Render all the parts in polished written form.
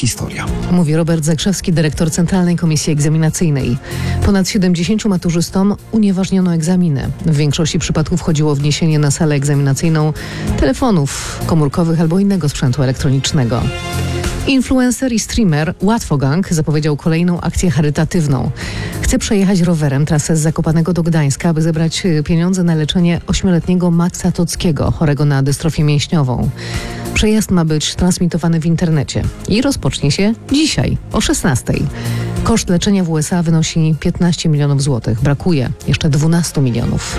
historia. Mówi Robert Zakrzewski, dyrektor Centralnej Komisji Egzaminacyjnej. Ponad 70 maturzystom unieważniono egzaminy. W większości przypadków chodziło o wniesienie na salę egzaminacyjną telefonów komórkowych albo innego sprzętu elektronicznego. Influencer i streamer Łatwogang zapowiedział kolejną akcję charytatywną. Chce przejechać rowerem trasę z Zakopanego do Gdańska, aby zebrać pieniądze na leczenie 8-letniego Maxa Tockiego, chorego na dystrofię mięśniową. Przejazd ma być transmitowany w internecie i rozpocznie się dzisiaj o 16:00. Koszt leczenia w USA wynosi 15 milionów złotych. Brakuje jeszcze 12 milionów.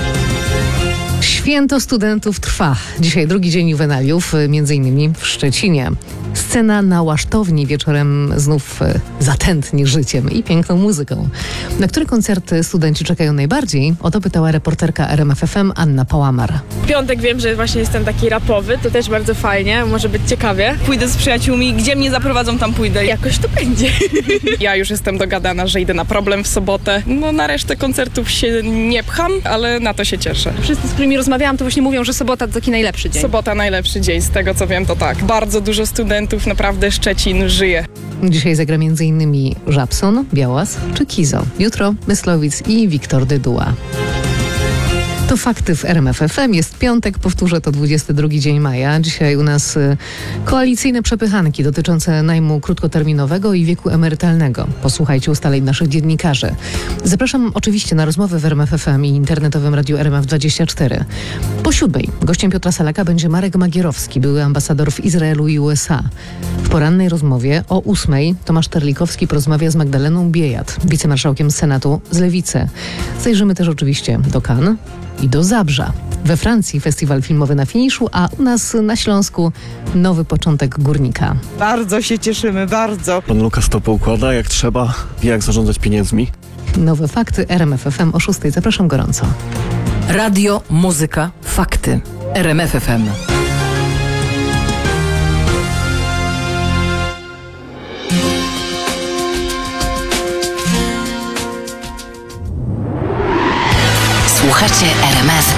Święto studentów trwa. Dzisiaj drugi dzień juwenaliów, między innymi w Szczecinie. Scena na Łasztowni, wieczorem znów zatętni życiem i piękną muzyką. Na który koncert studenci czekają najbardziej? O to pytała reporterka RMF FM Anna Pałamar. W piątek wiem, że właśnie jestem taki rapowy, to też bardzo fajnie, może być ciekawie. Pójdę z przyjaciółmi, gdzie mnie zaprowadzą, tam pójdę. Jakoś to będzie. Ja już jestem dogadana, że idę na Problem w sobotę. No na resztę koncertów się nie pcham, ale na to się cieszę. Wszyscy, z którymi rozmawiałam, to właśnie mówią, że sobota to taki najlepszy dzień. Sobota najlepszy dzień, z tego co wiem to tak. Bardzo dużo studentów, naprawdę Szczecin żyje. Dzisiaj zagra m.in. Żabson, Białas czy Kizo. Jutro Myslowic i Wiktor Dyduła. To fakty w RMF FM. Jest piątek, powtórzę, to 22 dzień maja. Dzisiaj u nas koalicyjne przepychanki dotyczące najmu krótkoterminowego i wieku emerytalnego. Posłuchajcie ustaleń naszych dziennikarzy. Zapraszam oczywiście na rozmowę w RMF FM i internetowym radiu RMF24. Po 7:00 gościem Piotra Salaka będzie Marek Magierowski, były ambasador w Izraelu i USA. W porannej rozmowie o 8:00 Tomasz Terlikowski porozmawia z Magdaleną Biejat, wicemarszałkiem Senatu z Lewicy. Zajrzymy też oczywiście do Cannes i do Zabrza. We Francji festiwal filmowy na finiszu, a u nas na Śląsku nowy początek Górnika. Bardzo się cieszymy, bardzo. Pan Lukas to poukłada jak trzeba, wie jak zarządzać pieniędzmi. Nowe fakty RMF FM o 6:00. Zapraszam gorąco. Radio, muzyka, fakty. RMF FM. Słuchacie RMF